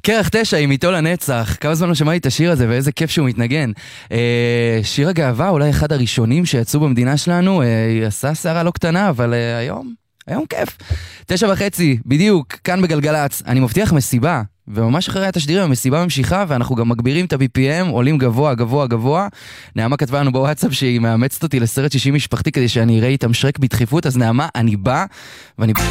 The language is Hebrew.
קרח 9 עם איתו לנצח, כמה זמן לא שמעתי את השיר הזה ואיזה כיף שהוא מתנגן. שיר הגאווה, אולי אחד הראשונים שיצאו במדינה שלנו, עשה שערה לא קטנה, אבל היום כיף. 9:30, בדיוק, כאן בגלגלץ, אני מבטיח מסיבה, וממש אחרי התשדירים המסיבה ממשיכה, ואנחנו גם מגבירים את ה-BPM, עולים גבוה, גבוה, גבוה. נעמה כתבה לנו בוואטסאפ שהיא מאמצת אותי לסרט 60 משפחתי, כדי שאני אראה איתם שרק בדחיפות, אז נעמה, אני בא, ואני...